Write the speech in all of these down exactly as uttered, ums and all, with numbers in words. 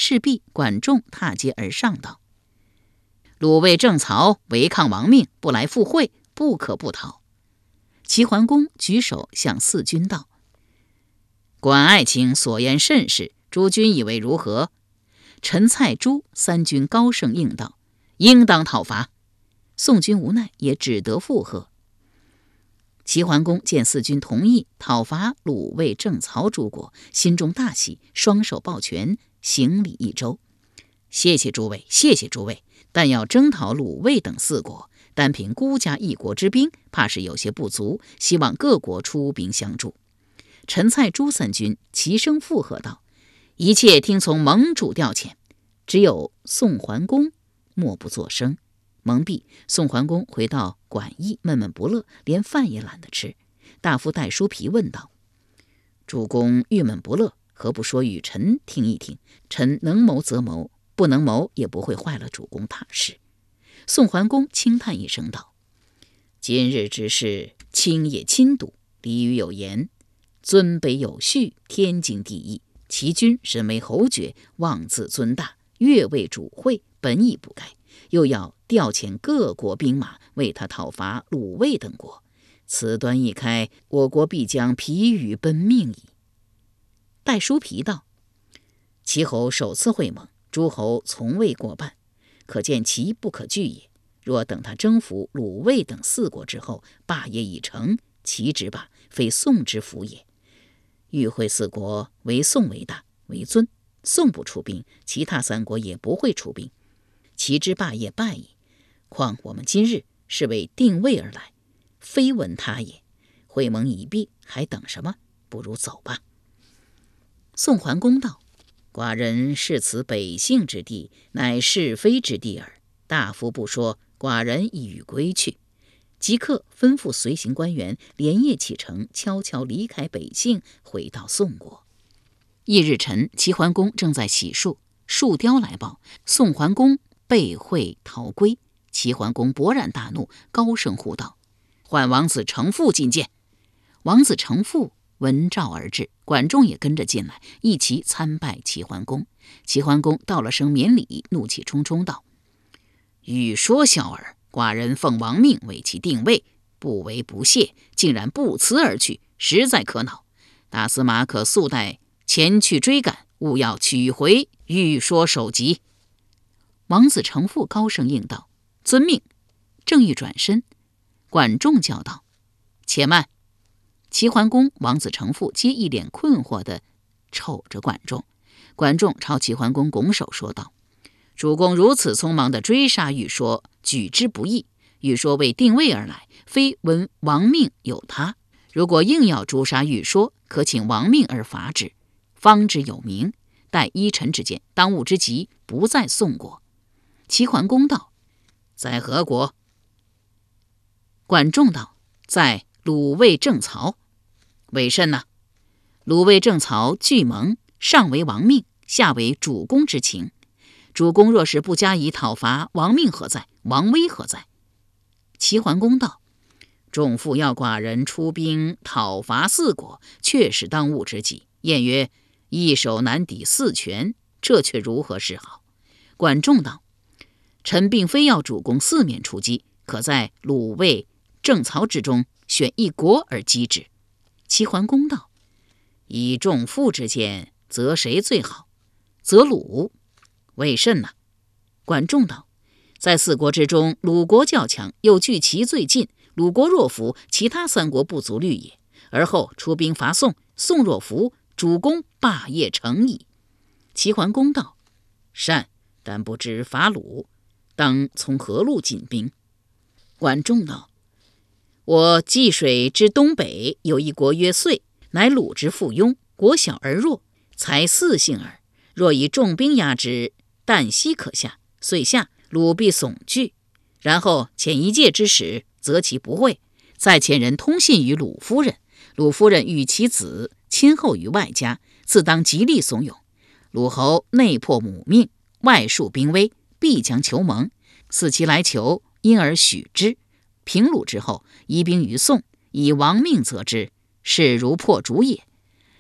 势必管仲踏阶而上道：鲁卫郑曹违抗王命，不来赴会，不可不讨。齐桓公举手向四军道：管爱卿所言甚是，诸君以为如何？陈、蔡、朱三军高声应道：应当讨伐。宋军无奈，也只得附和。齐桓公见四军同意讨伐鲁、卫、郑、曹诸国，心中大喜，双手抱拳，行礼一周：谢谢诸位，谢谢诸位，但要征讨鲁、卫等四国，单凭孤家一国之兵，怕是有些不足，希望各国出兵相助。陈、蔡、朱三军齐声附和道：一切听从盟主调遣。只有宋桓公默不作声。蒙蔽，宋桓公回到馆驿，闷闷不乐，连饭也懒得吃。大夫戴叔皮问道：主公郁闷不乐，何不说与臣听一听？臣能谋则谋，不能谋也不会坏了主公大事。宋桓公轻叹一声道：今日之事，卿也亲睹。俚语有言：尊卑有序，天经地义。齐军身为侯爵，妄自尊大，越位主会，本已不该，又要调遣各国兵马为他讨伐鲁、卫等国，此端一开，我国必将疲于奔命矣。戴叔皮道：齐侯首次会盟，诸侯从未过半，可见其不可拒也。若等他征服鲁、卫等四国之后，霸业已成，齐之霸，非宋之福也。与会四国，唯宋为大为尊，宋不出兵，其他三国也不会出兵，齐之霸业败矣。况我们今日是为定位而来，非闻他也。会盟已毕，还等什么？不如走吧。宋桓公道：寡人视此北杏之地，乃是非之地耳。大夫不说，寡人已欲归去。即刻吩咐随行官员连夜启程，悄悄离开北杏，回到宋国。翌日晨，齐桓公正在洗漱，树雕来报宋桓公被会逃归。齐桓公勃然大怒，高声呼道：唤王子成父觐见。王子成父闻召而至，管仲也跟着进来，一齐参拜齐桓公。齐桓公道了声免礼，怒气冲冲道：欲说小儿，寡人奉王命为其定位，不为不谢，竟然不辞而去，实在可恼。大司马可速带前去追赶，务要取回欲说首级。王子成父高声应道：遵命。正欲转身，管仲叫道：且慢。齐桓公、王子成父皆一脸困惑地瞅着管仲。管仲朝齐桓公拱手说道：主公如此匆忙地追杀欲说，举之不义。欲说为定位而来，非闻王命有他。如果硬要诛杀欲说，可请王命而伐之，方之有名。待依臣之见，当务之急不在宋国。齐桓公道：在何国？管仲道：在鲁、卫、郑、曹。为甚呢？鲁、卫、郑、曹俱盟，上为王命，下为主公之情。主公若是不加以讨伐，王命何在？王威何在？齐桓公道：仲父要寡人出兵讨伐四国，确是当务之急。谚曰：一手难抵四拳，这却如何是好？管仲道：臣并非要主公四面出击，可在鲁、卫、郑、曹之中选一国而击之。齐桓公道：以仲父之见，则谁最好？则鲁。为甚呢？管仲道：在四国之中，鲁国较强，又距齐最近。鲁国若服，其他三国不足虑也。而后出兵伐宋，宋若服，主公霸业成矣。齐桓公道：善，但不知伐鲁，当从何路进兵？管仲道：我济水之东北有一国曰遂，乃鲁之附庸，国小而弱，才四姓耳。若以重兵压之，旦夕可下，遂下，鲁必悚惧。然后遣一介之使，则其不会，再遣人通信于鲁夫人，鲁夫人与其子亲厚于外家，自当极力怂恿。鲁侯内破母命，外树兵威，必将求盟。似其来求，因而许之。平鲁之后，移兵于宋，以王命责之，是如破主也。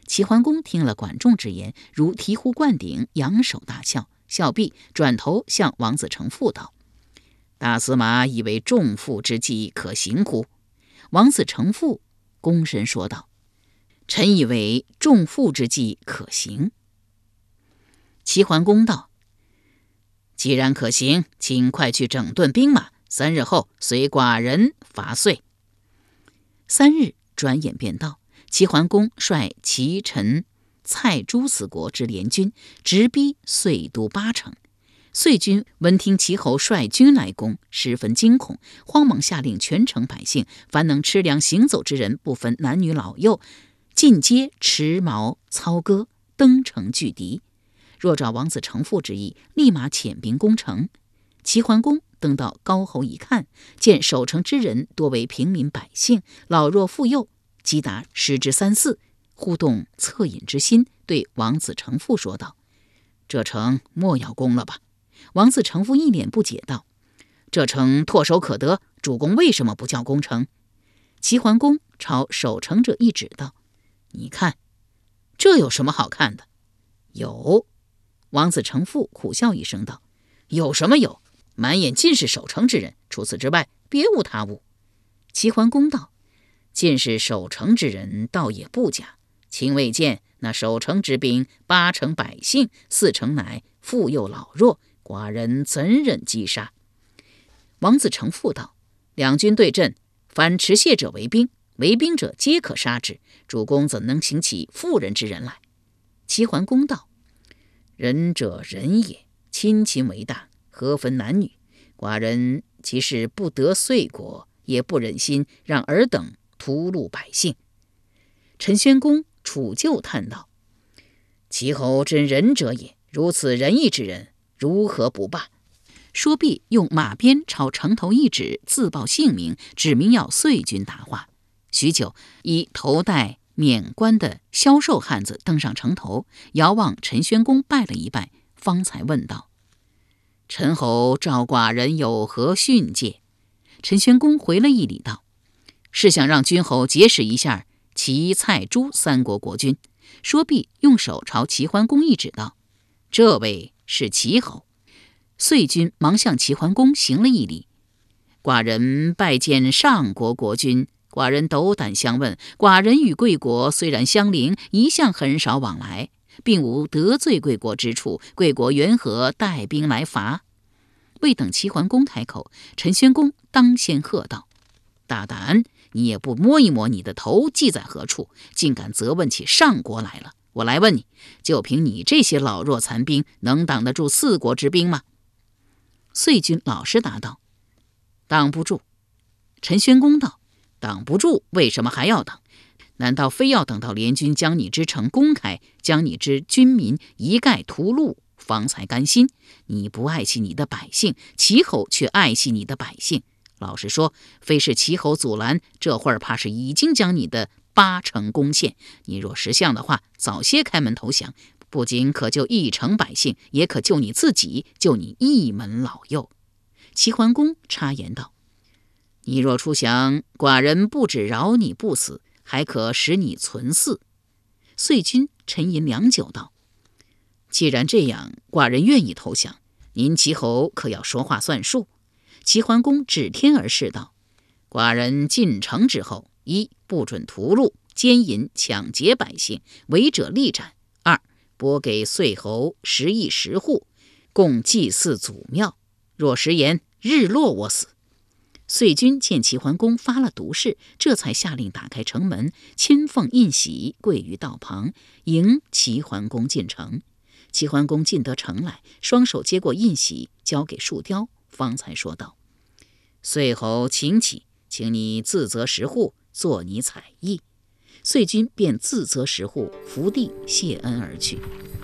齐桓公听了管仲之言，如醍醐灌顶，仰首大笑。笑毕，转头向王子成父道：“大司马以为仲父之计可行乎？”王子成父躬身说道：“臣以为仲父之计可行。”齐桓公道：“既然可行，请快去整顿兵马，三日后随寡人伐遂。”三日转眼便到，齐桓公率齐、陈、蔡、诸四国之联军，直逼遂都八城。遂军闻听齐侯率军来攻，十分惊恐，慌忙下令全城百姓，凡能吃粮行走之人，不分男女老幼，尽皆持矛操戈，登城拒敌。若照王子成父之意，立马遣兵攻城。齐桓公登到高侯一看，见守城之人多为平民百姓，老弱妇幼，击达十之三四，忽动恻隐之心，对王子成父说道：“这城莫要攻了吧？”王子成父一脸不解道：“这城唾手可得，主公为什么不叫攻城？”齐桓公朝守城者一指道：“你看，这有什么好看的？”“有。”王子成父苦笑一声道：“有什么有？满眼尽是守城之人，除此之外别无他物。”齐桓公道：“尽是守城之人，倒也不假。卿未见那守城之兵，八成百姓，四成乃妇幼老弱，寡人怎忍击杀？”王子成父道：“两军对阵，凡持械者为兵，为兵者皆可杀之。主公怎能请起妇人之人来？”齐桓公道：“仁者仁也，亲亲为大，何分男女？寡人即使不得遂国，也不忍心让尔等屠戮百姓。”陈宣公楚就叹道：“齐侯真仁者也，如此仁义之人，如何不罢？”说毕，用马鞭朝城头一指，自报姓名，指明要遂军答话。许久，一头戴冕冠的消瘦汉子登上城头，遥望陈宣公拜了一拜，方才问道：“陈侯召寡人有何训诫？”陈宣公回了一礼道：“是想让君侯结识一下齐、蔡、诸三国国君。”说毕，用手朝齐桓公一指道：“这位是齐侯。”遂军忙向齐桓公行了一礼：“寡人拜见上国国君。寡人斗胆相问，寡人与贵国虽然相邻，一向很少往来，并无得罪贵国之处，贵国缘何带兵来伐？”未等齐桓公开口，陈宣公当先喝道：“大胆！你也不摸一摸你的头系在何处，竟敢责问起上国来了！我来问你，就凭你这些老弱残兵，能挡得住四国之兵吗？”遂军老实答道：“挡不住。”陈宣公道：“挡不住，为什么还要挡？难道非要等到联军将你之城攻开，将你之军民一概屠戮，方才甘心？你不爱惜你的百姓，齐侯却爱惜你的百姓。老实说，非是齐侯阻拦，这会儿怕是已经将你的八城攻陷。你若识相的话，早些开门投降，不仅可救一城百姓，也可救你自己，救你一门老幼。”齐桓公插言道：“你若出降，寡人不只饶你不死，还可使你存嗣。”遂君沉吟良久道：“既然这样，寡人愿意投降，您齐侯可要说话算数。”齐桓公指天而视道：“寡人进城之后，一不准屠戮、奸淫、抢劫百姓，违者立斩；二拨给岁侯十亿十户，供祭祀祖庙。若食言，日落我死。”遂君见齐桓公发了毒誓，这才下令打开城门，亲奉印玺，跪于道旁，迎齐桓公进城。齐桓公进得城来，双手接过印玺，交给树雕，方才说道：“岁侯请起，请你自择十户，做你采邑。”遂君便自择十户，伏地谢恩而去。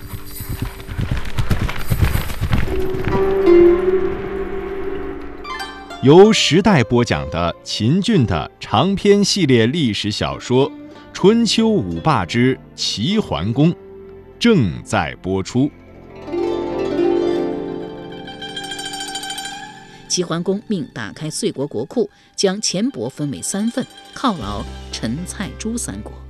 由时代播讲的秦俊的长篇系列历史小说《春秋五霸之齐桓公》正在播出。 齐桓公命打开遂国国库，将钱帛分为三份，犒劳陈、蔡、诸三国。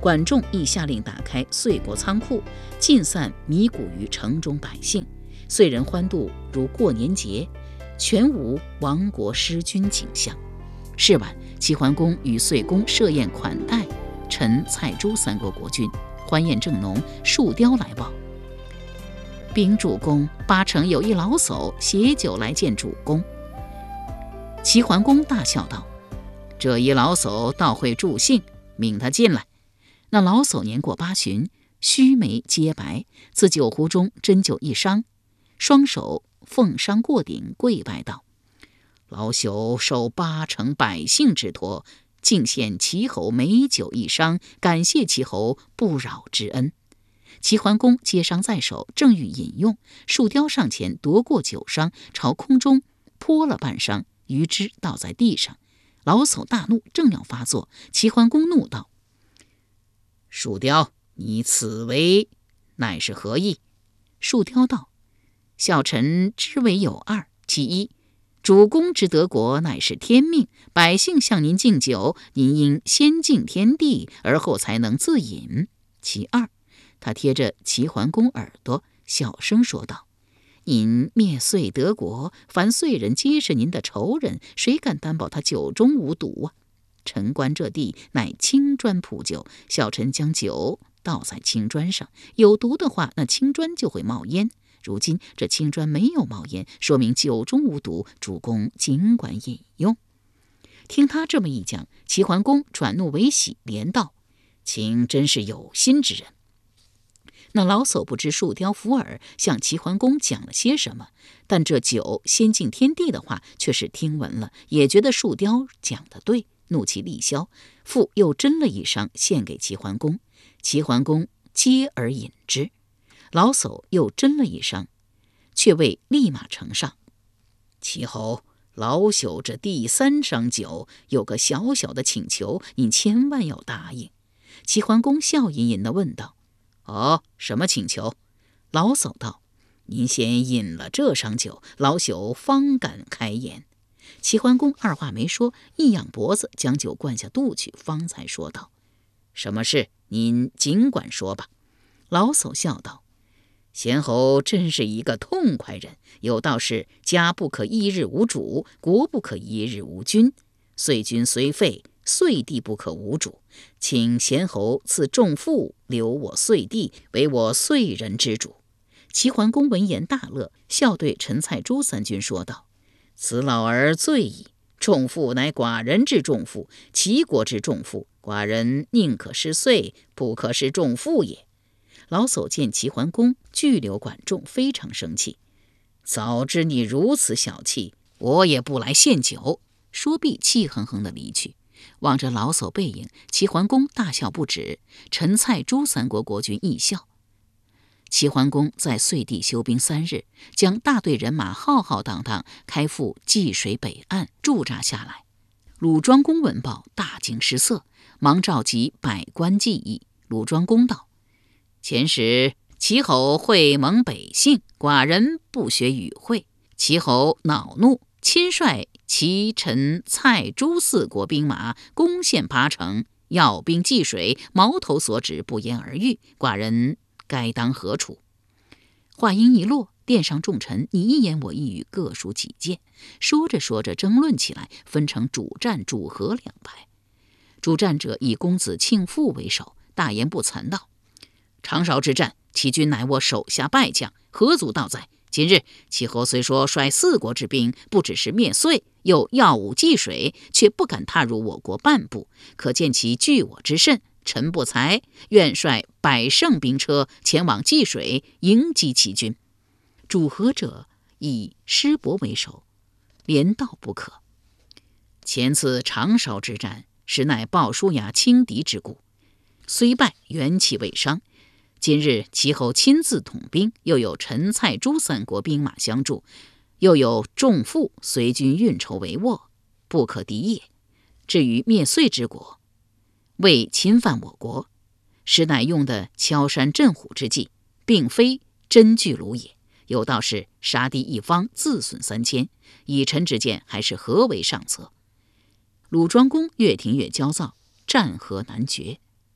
管仲亦下令打开岁国仓库，尽散米谷于城中百姓，岁人欢度如过年节，全无亡国失君景象。是晚，齐桓公与岁公设宴款待陈、蔡、朱三国国君，欢宴正浓，树雕来报：禀主公，八成有一老叟携酒来见主公。齐桓公大笑道：这一老叟倒会助兴，命他进来。那老叟年过八旬，须眉皆白，自酒壶中斟酒一觞，双手奉觞过顶，跪拜道：老朽受八成百姓之托，敬献齐侯美酒一觞，感谢齐侯不扰之恩。齐桓公接觞在手，正欲饮用，树雕上前夺过酒觞，朝空中泼了半觞，余之倒在地上。老叟大怒，正要发作，齐桓公怒道：树雕，你此为乃是何意？树雕道：小臣之为有二，其一，主公之得国乃是天命，百姓向您敬酒，您应先敬天地，而后才能自饮。其二，他贴着齐桓公耳朵，小声说道：您灭岁得国，凡岁人皆是您的仇人，谁敢担保他酒中无毒啊？臣观这地乃青砖铺就，小臣将酒倒在青砖上，有毒的话，那青砖就会冒烟。如今这青砖没有冒烟，说明酒中无毒，主公尽管饮用。听他这么一讲，齐桓公转怒为喜，连道：卿真是有心之人。那老叟不知树雕附耳向齐桓公讲了些什么，但这酒先敬天地的话却是听闻了，也觉得树雕讲得对，怒气立消，复又斟了一觞献给齐桓公。齐桓公接而饮之。老叟又斟了一觞，却未立马呈上。齐侯，老朽这第三觞酒有个小小的请求，您千万要答应。齐桓公笑吟吟地问道：哦，什么请求？老叟道：您先饮了这觞酒，老朽方敢开言。齐桓公二话没说，一仰脖子将酒灌下肚去，方才说道：什么事？您尽管说吧。老叟笑道：贤侯真是一个痛快人，有道是家不可一日无主，国不可一日无君，岁君虽废，岁地不可无主，请贤侯赐重赋，留我岁地，为我岁人之主。齐桓公闻言大乐，笑对陈、蔡、朱三军说道：此老儿醉矣，重赋乃寡人之重赋，齐国之重赋，寡人宁可失岁，不可失重赋也。老叟见齐桓公拒留管仲，非常生气。早知你如此小气，我也不来献酒。说毕，气哼哼地离去。望着老叟背影，齐桓公大笑不止，陈、蔡、朱三国国君亦笑。齐桓公在岁地休兵三日，将大队人马浩浩荡荡开赴济水北岸驻扎下来。鲁庄公闻报，大惊失色，忙召集百官计议。鲁庄公道：前时齐侯会蒙百姓，寡人不学与会，齐侯恼怒，亲率齐、陈、蔡、朱四国兵马攻陷八城，要兵济水，矛头所指，不言而喻，寡人该当何处？话音一落，殿上众臣你一言我一语，各抒己见。说着说着，争论起来，分成主战主和两派。主战者以公子庆父为首，大言不惭道：长勺之战，齐军乃我手下败将，何足道哉？今日齐侯虽说率四国之兵，不只是灭岁，又耀武济水，却不敢踏入我国半步，可见其惧我之甚。臣不才，愿率百乘兵车前往济水，迎击齐军。主和者以师伯为首，连道不可。前次长勺之战，实乃鲍叔牙轻敌之故，虽败，元气未伤。今日齐侯亲自统兵，又有陈、蔡、朱三国兵马相助，又有重赋随军运筹帷幄，不可敌也。至于灭岁之国，为侵犯我国，实乃用的敲山震虎之计，并非真巨虏也。有道是杀敌一方，自损三千，以臣之见，还是何为上策？鲁庄公越听越焦躁，战何难决。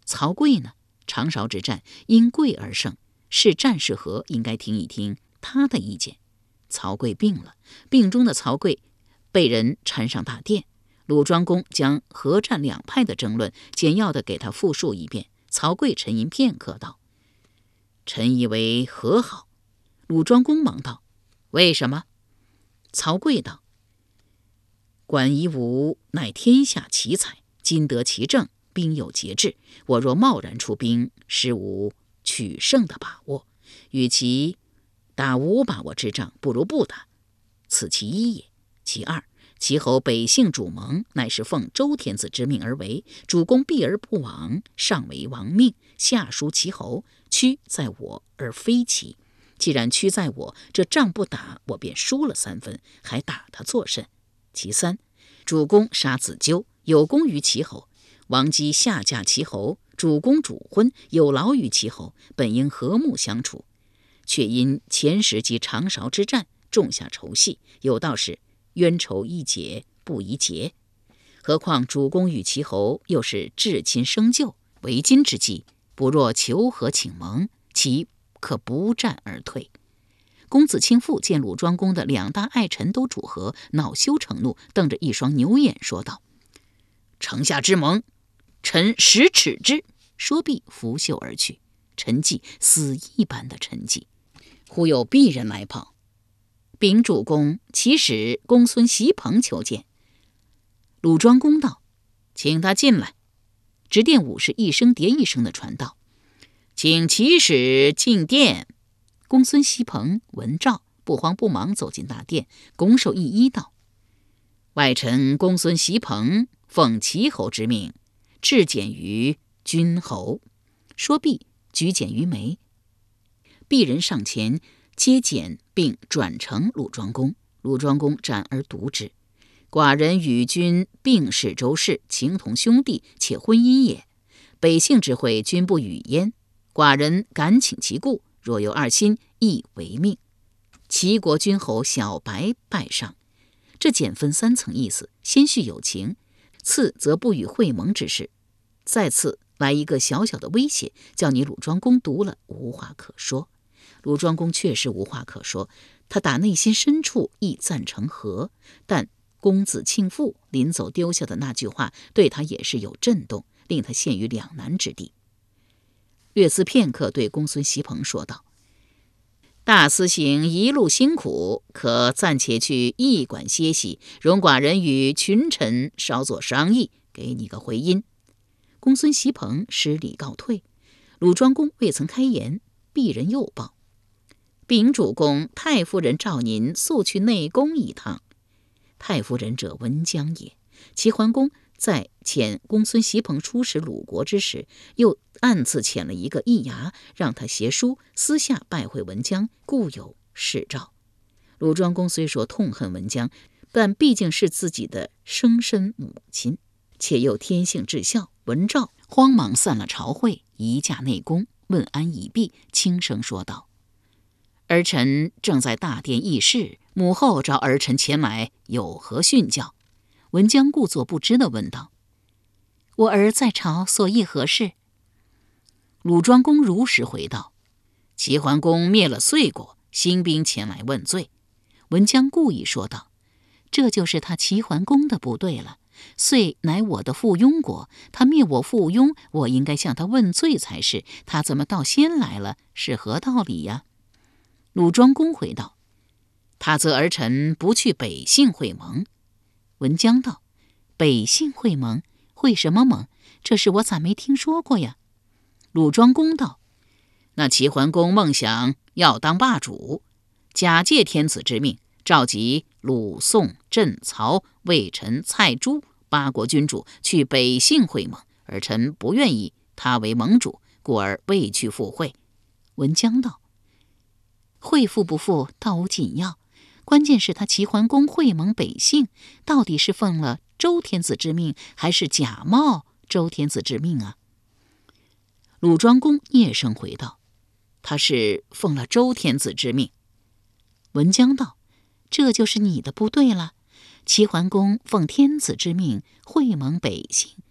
曹刿呢，长勺之战因刿而胜，是战是和，应该听一听他的意见。曹刿病了，病中的曹刿被人搀上大殿，鲁庄公将和战两派的争论简要地给他复述一遍。曹刿沉吟片刻道：臣以为和好。鲁庄公忙道：为什么？曹刿道：管夷吾乃天下奇才，今得其政，兵有节制，我若贸然出兵，实无取胜的把握，与其打无把握之仗，不如不打，此其一也。其二，齐侯北幸主盟，乃是奉周天子之命而为，主公避而不往，上为王命，下书齐侯，屈在我而非齐。既然屈在我，这仗不打，我便输了三分，还打他作甚？其三，主公杀子纠，有功于齐侯，王姬下嫁齐侯，主公主婚，有劳于齐侯，本应和睦相处，却因前时及长勺之战种下仇隙，有道是冤仇易解不宜结。何况主公与齐侯又是至亲生旧，为今之计，不若求和请盟，其可不战而退。公子卿父见鲁庄公的两大爱臣都主和，恼羞成怒，瞪着一双牛眼说道：城下之盟，臣实耻之。说毕拂袖而去。沉寂，死一般的沉寂。忽有鄙人来报，禀主公，启使公孙袭朋求见。鲁庄公道：请他进来。执殿武士一声叠一声的传道：请启使进殿。公孙袭朋闻诏，不慌不忙走进大殿，拱手一揖道：外臣公孙袭朋奉齐侯之命，至简于君侯。说毕，举简于眉。鄙人上前接简，并转呈鲁庄公。鲁庄公展而读之：寡人与君并是周氏，情同兄弟，且婚姻也。北幸之会，君不与焉。寡人敢请其故，若有二心，亦为命。齐国君侯小白拜上。这简分三层意思：先叙友情，次则不与会盟之事，再次来一个小小的威胁，叫你鲁庄公读了无话可说。鲁庄公确实无话可说，他打内心深处亦赞成和，但公子庆父临走丢下的那句话对他也是有震动，令他陷于两难之地。略思片刻，对公孙袭朋说道：大司行一路辛苦，可暂且去驿馆歇息，容寡人与群臣稍作商议，给你个回音。公孙袭朋施礼告退。鲁庄公未曾开言，鄙人又报：禀主公，太夫人召您速去内宫一趟。太夫人者文姜也。齐桓公在遣公孙袭朋出使鲁国之时，又暗自遣了一个易牙，让他携书私下拜会文姜，故有示诏。鲁庄公虽说痛恨文姜，但毕竟是自己的生身母亲，且又天性至孝。闻诏，慌忙散了朝会，移驾内宫，问安已毕，轻声说道：儿臣正在大殿议事，母后召儿臣前来，有何训教？文姜故作不知地问道：我儿在朝，所议何事？鲁庄公如实回道：齐桓公灭了遂国，兴兵前来问罪。文姜故意说道：这就是他齐桓公的不对了。遂乃我的附庸国，他灭我附庸，我应该向他问罪才是，他怎么倒先来了？是何道理呀？鲁庄公回道：他责儿臣不去北幸会盟。文姜道：北幸会盟？会什么盟？这事我咋没听说过呀？鲁庄公道：那齐桓公梦想要当霸主，假借天子之命，召集鲁、宋、郑、曹、魏、陈、蔡、朱八国君主去北幸会盟，儿臣不愿意他为盟主，故而未去赴会。文姜道：会赴不赴倒无紧要，关键是他齐桓公会盟北幸，到底是奉了周天子之命，还是假冒周天子之命啊？鲁庄公嗫声回道：他是奉了周天子之命。文姜道：这就是你的不对了。齐桓公奉天子之命会盟北幸，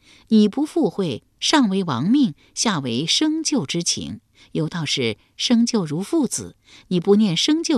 你不附会，上为亡命，下为生救之情，有道是生救如父子，你不念生救